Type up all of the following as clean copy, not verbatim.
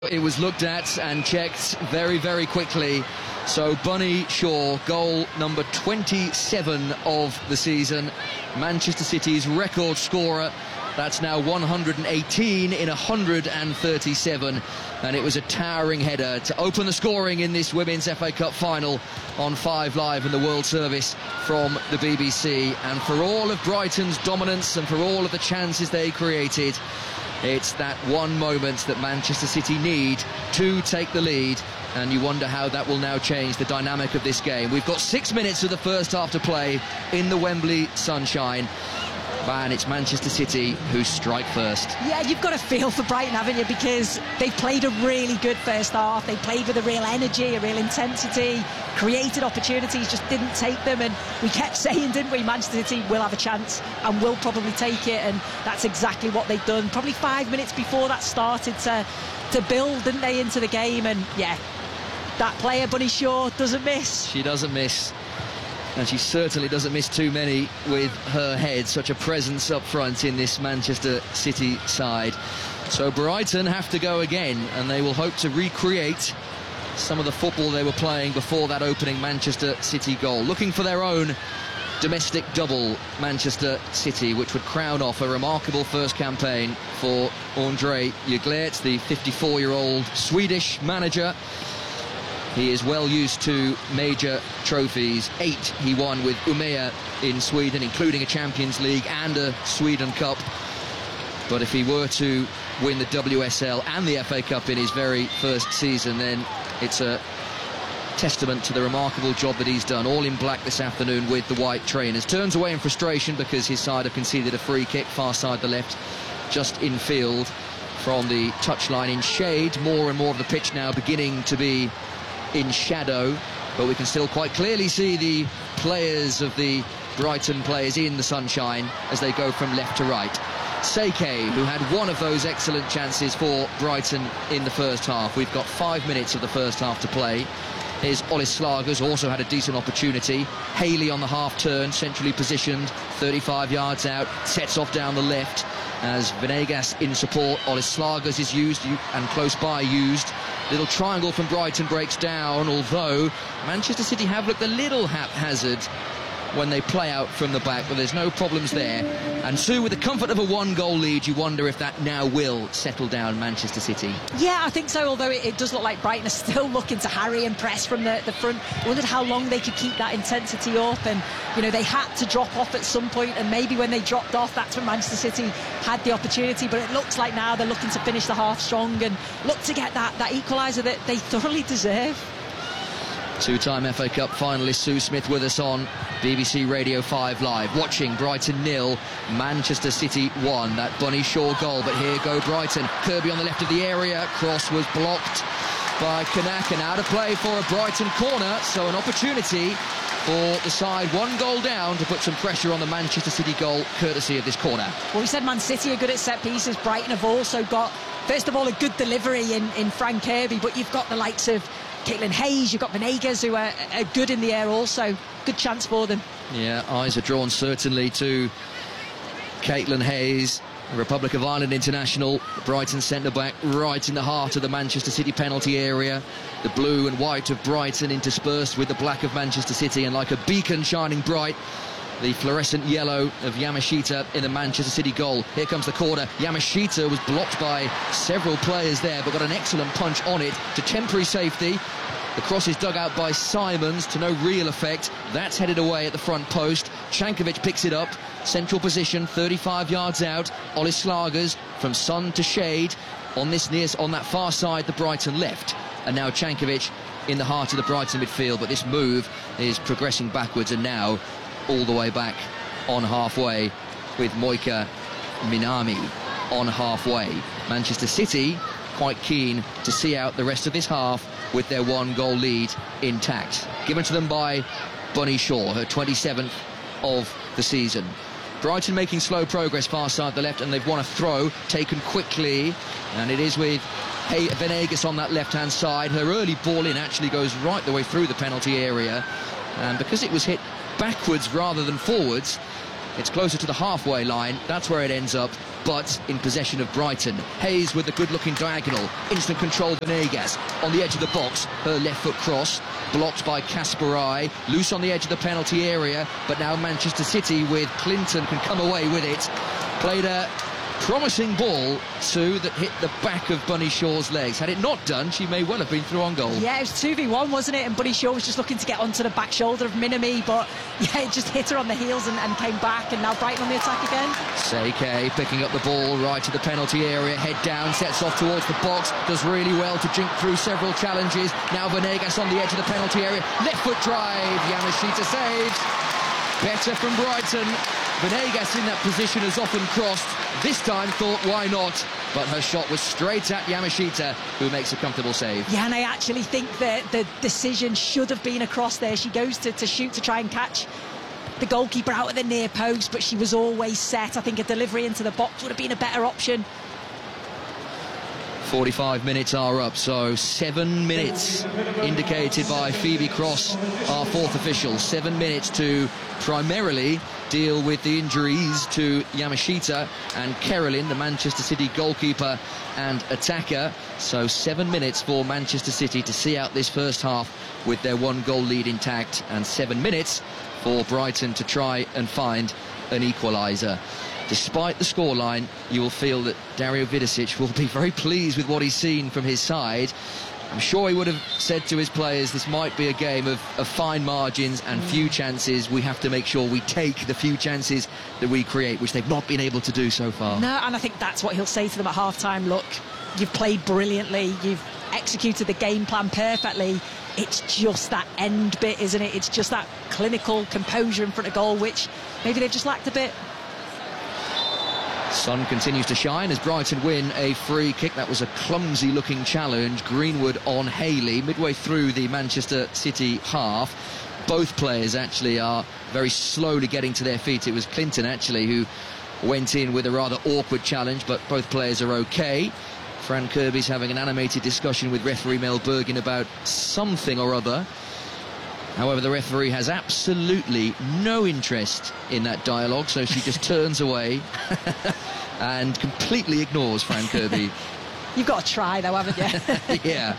It was looked at and checked very, very quickly. So Bunny Shaw, goal number 27 of the season, Manchester City's record scorer. That's now 118 in 137, and it was a towering header to open the scoring in this Women's FA Cup final on 5 Live in the World Service from the BBC. And for all of Brighton's dominance and for all of the chances they created, it's that one moment that Manchester City need to take the lead, and you wonder how that will now change the dynamic of this game. We've got 6 minutes of the first half to play in the Wembley sunshine. Man, it's Manchester City who strike first. Yeah, you've got a feel for Brighton, haven't you? Because they've played a really good first half. They played with a real energy, a real intensity, created opportunities, just didn't take them. And we kept saying, didn't we, Manchester City will have a chance and will probably take it. And that's exactly what they've done. Probably 5 minutes before that started to build, didn't they, into the game. And yeah, that player, Bunny Shaw, doesn't miss. She doesn't miss. And she certainly doesn't miss too many with her head. Such a presence up front in this Manchester City side. So Brighton have to go again, and they will hope to recreate some of the football they were playing before that opening Manchester City goal. Looking for their own domestic double, Manchester City, which would crown off a remarkable first campaign for Andre Juglet, the 54-year-old Swedish manager. He is well used to major trophies. 8 he won with Umeå in Sweden, including a Champions League and a Sweden Cup. But if he were to win the WSL and the FA Cup in his very first season, then it's a testament to the remarkable job that he's done. All in black this afternoon with the white trainers. Turns away in frustration because his side have conceded a free kick, far side the left, just infield from the touchline in shade. More and more of the pitch now beginning to be in shadow, but we can still quite clearly see the players of the Brighton players in the sunshine as they go from left to right. Seike, who had one of those excellent chances for Brighton in the first half. We've got 5 minutes of the first half to play. Here's Olis Slagers, also had a decent opportunity. Haley on the half turn, centrally positioned, 35 yards out, sets off down the left as Venegas in support. Olis Slagers is used and close by used. Little triangle from Brighton breaks down, although Manchester City have looked a little haphazard when they play out from the back, but there's no problems there. And Sue, with the comfort of a 1-goal lead, you wonder if that now will settle down Manchester City. Yeah, I think so, although it does look like Brighton are still looking to harry and press from the front. I wondered how long they could keep that intensity up, and you know, they had to drop off at some point, and maybe when they dropped off, that's when Manchester City had the opportunity. But it looks like now they're looking to finish the half strong and look to get that equaliser that they thoroughly deserve. Two-time FA Cup finalist Sue Smith with us on BBC Radio 5 Live, watching Brighton 0, Manchester City 1. That Bunny Shaw goal, but here go Brighton. Kirby on the left of the area, cross was blocked by Kanak, and out of play for a Brighton corner, so an opportunity for the side 1 goal down to put some pressure on the Manchester City goal, courtesy of this corner. Well, we said Man City are good at set pieces. Brighton have also got, first of all, a good delivery in Frank Kirby, but you've got the likes of Caitlin Hayes, you've got Venegas, who are good in the air also. Good chance for them. Yeah, eyes are drawn certainly to Caitlin Hayes, Republic of Ireland international, Brighton centre-back, right in the heart of the Manchester City penalty area. The blue and white of Brighton interspersed with the black of Manchester City, and like a beacon shining bright, the fluorescent yellow of Yamashita in the Manchester City goal. Here comes the corner. Yamashita was blocked by several players there, but got an excellent punch on it to temporary safety. The cross is dug out by Simons to no real effect. That's headed away at the front post. Cankovic picks it up. Central position, 35 yards out. Olis Slagers from sun to shade on that far side, the Brighton left. And now Cankovic in the heart of the Brighton midfield, but this move is progressing backwards, and now all the way back on halfway with Moika Minami on halfway. Manchester City quite keen to see out the rest of this half with their 1-goal lead intact. Given to them by Bunny Shaw, her 27th of the season. Brighton making slow progress far side the left, and they've won a throw taken quickly, and it is with Venegas on that left-hand side. Her early ball in actually goes right the way through the penalty area, and because it was hit backwards rather than forwards, It's closer to the halfway line. That's where it ends up, but in possession of Brighton. Hayes with the good-looking diagonal. Instant control, Venegas on the edge of the box. Her left foot cross, blocked by Kasparai. Loose on the edge of the penalty area, but now Manchester City with Clinton can come away with it. Played a promising ball that hit the back of Bunny Shaw's legs. Had it not done, she may well have been through on goal. Yeah, it was 2v1, wasn't it? And Bunny Shaw was just looking to get onto the back shoulder of Minami, but yeah, it just hit her on the heels and came back, and now Brighton on the attack again. Seike picking up the ball right to the penalty area, head down, sets off towards the box, does really well to jink through several challenges. Now Venegas on the edge of the penalty area, left foot drive, Yamashita saves. Better from Brighton. Venegas in that position has often crossed. This time thought, why not? But her shot was straight at Yamashita, who makes a comfortable save. Yeah, and I actually think that the decision should have been across there. She goes to shoot to try and catch the goalkeeper out at the near post, but she was always set. I think a delivery into the box would have been a better option. 45 minutes are up, so 7 minutes indicated by Phoebe Cross, our fourth official. 7 minutes to primarily deal with the injuries to Yamashita and Kerolin, the Manchester City goalkeeper and attacker. So 7 minutes for Manchester City to see out this first half with their 1-goal lead intact, and 7 minutes for Brighton to try and find an equaliser. Despite the scoreline, you will feel that Dario Vidosic will be very pleased with what he's seen from his side. I'm sure he would have said to his players, this might be a game of fine margins and few chances. We have to make sure we take the few chances that we create, which they've not been able to do so far. No, and I think that's what he'll say to them at half-time. Look, you've played brilliantly, you've executed the game plan perfectly. It's just that end bit, isn't it? It's just that clinical composure in front of goal, which maybe they've just lacked a bit. Sun continues to shine as Brighton win a free kick. That was a clumsy looking challenge. Greenwood on Haley midway through the Manchester City half. Both players actually are very slowly getting to their feet. It was Clinton actually who went in with a rather awkward challenge, but both players are okay. Fran Kirby's having an animated discussion with referee Mel Bergin about something or other. However, the referee has absolutely no interest in that dialogue, so she just turns away and completely ignores Fran Kirby. You've got to try, though, haven't you? Yeah.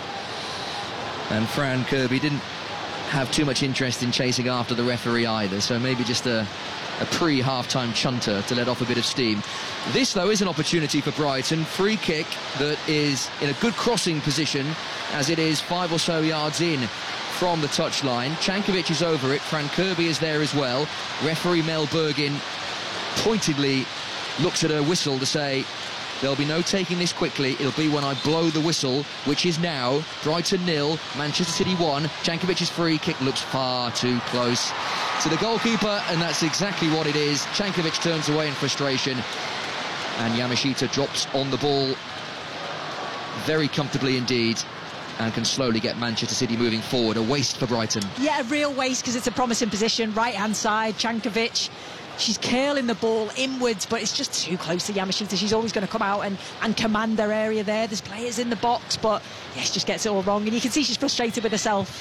And Fran Kirby didn't have too much interest in chasing after the referee either, so maybe just a pre-half-time chunter to let off a bit of steam. This, though, is an opportunity for Brighton. Free kick that is in a good crossing position, as it is 5 or so yards in from the touchline. Cankovic is over it. Fran Kirby is there as well. Referee Mel Bergin pointedly looks at her whistle to say, there'll be no taking this quickly. It'll be when I blow the whistle, which is now. Brighton 0, Manchester City 1. Cankovic's free kick looks far too close to the goalkeeper, and that's exactly what it is. Cankovic turns away in frustration, and Yamashita drops on the ball very comfortably indeed, and can slowly get Manchester City moving forward. A waste for Brighton. Yeah, a real waste, because it's a promising position. Right-hand side, Cankovic. She's curling the ball inwards, but it's just too close to Yamashita. She's always going to come out and command their area there. There's players in the box, but yeah, she just gets it all wrong. And you can see she's frustrated with herself.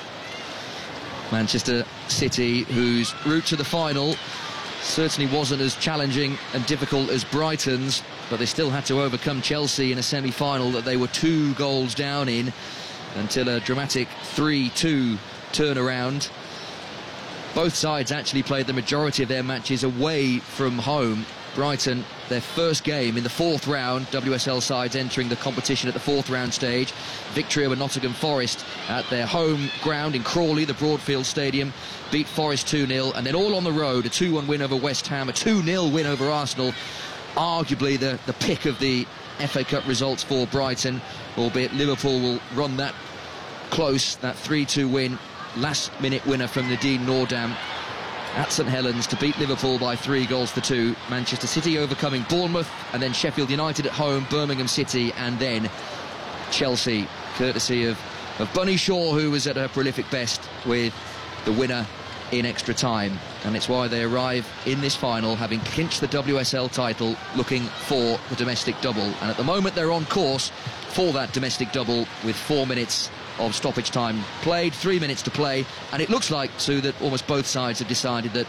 Manchester City, whose route to the final certainly wasn't as challenging and difficult as Brighton's, but they still had to overcome Chelsea in a semi-final that they were 2 goals down in until a dramatic 3-2 turnaround. Both sides actually played the majority of their matches away from home. Brighton, their first game in the 4th round, WSL sides entering the competition at the 4th round stage. Victory over Nottingham Forest at their home ground in Crawley, the Broadfield Stadium. Beat Forest 2-0, and then all on the road, a 2-1 win over West Ham, a 2-0 win over Arsenal. Arguably the pick of the FA Cup results for Brighton, albeit Liverpool will run that close, that 3-2 win. Last-minute winner from Nadine Nordam at St Helens to beat Liverpool by 3-2. Manchester City overcoming Bournemouth, and then Sheffield United at home, Birmingham City, and then Chelsea, courtesy of Bunny Shaw, who was at her prolific best with the winner in extra time. And it's why they arrive in this final, having clinched the WSL title, looking for the domestic double. And at the moment they're on course for that domestic double, with 4 minutes of stoppage time played, 3 minutes to play, and it looks like, Sue, that almost both sides have decided that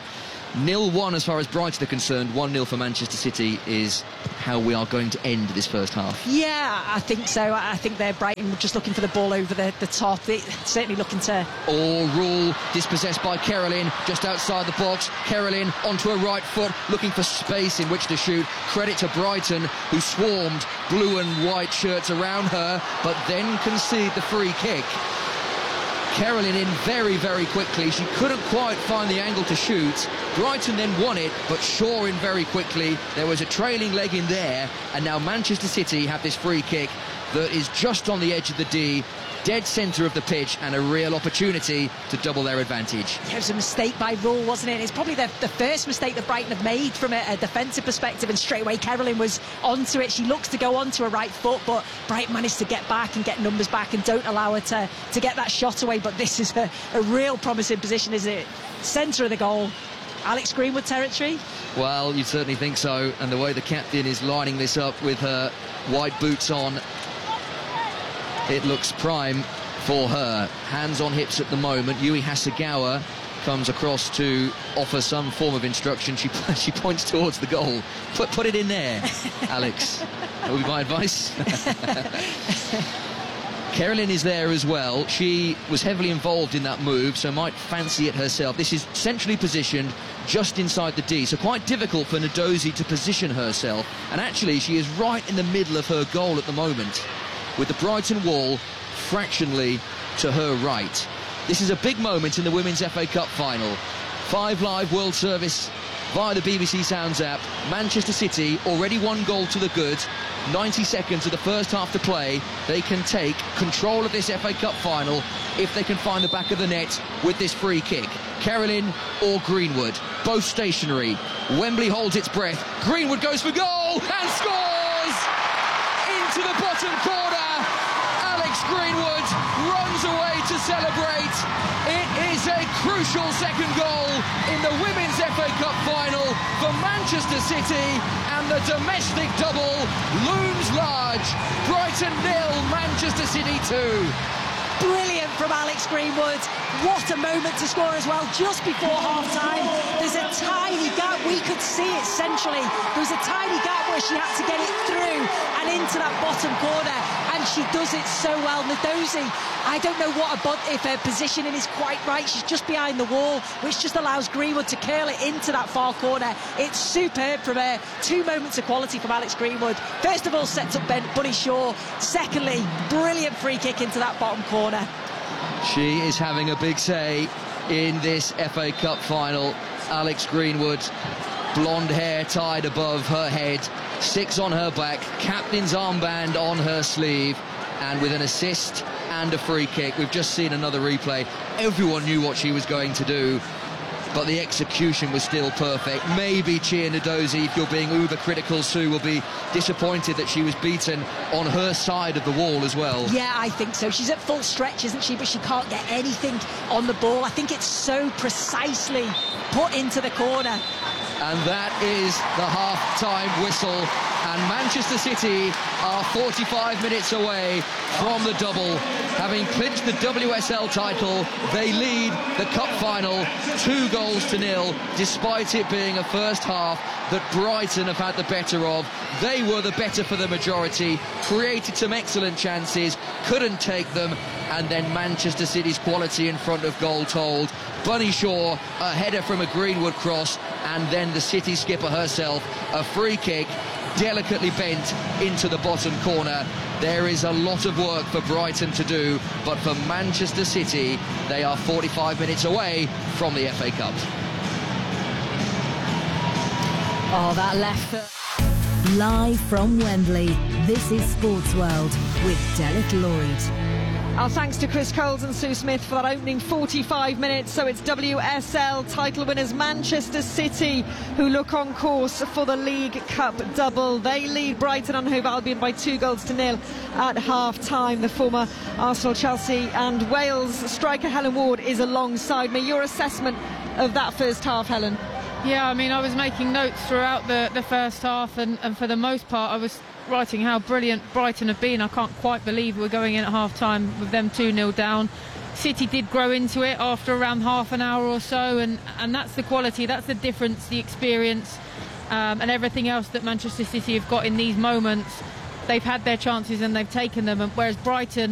0-1 as far as Brighton are concerned. 1-0 for Manchester City is how we are going to end this first half. Yeah, I think so. I think they're Brighton just looking for the ball over the top. They're certainly looking to... Rule dispossessed by Kerolin just outside the box. Kerolin onto her right foot, looking for space in which to shoot. Credit to Brighton, who swarmed blue and white shirts around her, but then concede the free kick. Kerolin in very, very quickly. She couldn't quite find the angle to shoot. Brighton then won it, but Shaw in very quickly. There was a trailing leg in there, and now Manchester City have this free kick that is just on the edge of the D, dead centre of the pitch, and a real opportunity to double their advantage. It was a mistake by Rule, wasn't it? It's probably the first mistake that Brighton have made from a defensive perspective, and straight away Kerolin was onto it. She looks to go onto her right foot, but Brighton managed to get back and get numbers back and don't allow her to get that shot away. But this is a real promising position, isn't it? Centre of the goal. Alex Greenwood territory? Well, you'd certainly think so, and the way the captain is lining this up with her white boots on, it looks prime for her. Hands on hips at the moment. Yui Hasegawa comes across to offer some form of instruction. She points towards the goal. Put it in there, Alex. That would be my advice. Kerolin is there as well. She was heavily involved in that move, so might fancy it herself. This is centrally positioned just inside the D, so quite difficult for Ndozi to position herself. And actually, she is right in the middle of her goal at the moment, with the Brighton wall fractionally to her right. This is a big moment in the Women's FA Cup final. 5 Live World Service via the BBC Sounds app. Manchester City already 1 goal to the good. 90 seconds of the first half to play. They can take control of this FA Cup final if they can find the back of the net with this free kick. Kerolin or Greenwood, both stationary. Wembley holds its breath. Greenwood goes for goal and scores! Into the bottom corner. Alex Greenwood runs away to celebrate. It is a crucial second goal in the Women's FA Cup final for Manchester City, and the domestic double looms large. Brighton 0, Manchester City 2. Brilliant from Alex Greenwood. What a moment to score as well, just before half-time. There's a tiny gap, we could see it centrally. There was a tiny gap where she had to get it through and into that bottom corner, and she does it so well. Ndozi, I don't know if her positioning is quite right. She's just behind the wall, which just allows Greenwood to curl it into that far corner. It's superb from her. 2 moments of quality from Alex Greenwood. First of all, sets up Bunny Shaw. Secondly, brilliant free kick into that bottom corner. She is having a big say in this FA Cup final. Alex Greenwood, blonde hair tied above her head, 6 on her back, captain's armband on her sleeve, and with an assist and a free kick. We've just seen another replay. Everyone knew what she was going to do, but the execution was still perfect. Maybe Chia Ndozi, if you're being uber critical, Sue, will be disappointed that she was beaten on her side of the wall as well. Yeah, I think so. She's at full stretch, isn't she? But she can't get anything on the ball. I think it's so precisely put into the corner. And that is the half-time whistle, and Manchester City are 45 minutes away from the double. Having clinched the WSL title, they lead the cup final 2-0, despite it being a first half that Brighton have had the better of. They were the better for the majority, created some excellent chances, couldn't take them, and then Manchester City's quality in front of goal told. Bunny Shaw, a header from a Greenwood cross, and then the City skipper herself, a free kick delicately bent into the bottom corner. There is a lot of work for Brighton to do, but for Manchester City, they are 45 minutes away from the FA Cup. Oh, that left foot. Live from Wembley, this is Sports World with Derek Lloyd. Our thanks to Chris Coles and Sue Smith for that opening 45 minutes. So it's WSL title winners Manchester City who look on course for the League Cup double. They lead Brighton and Hove Albion by 2-0 at half-time. The former Arsenal, Chelsea and Wales striker Helen Ward is alongside me. Your assessment of that first half, Helen? Yeah, I mean, I was making notes throughout the first half, and for the most part I was writing how brilliant Brighton have been. I can't quite believe we're going in at half-time with them 2-0 down. City did grow into it after around half an hour or so, and that's the quality, that's the difference, the experience, and everything else that Manchester City have got in these moments. They've had their chances and they've taken them, and whereas Brighton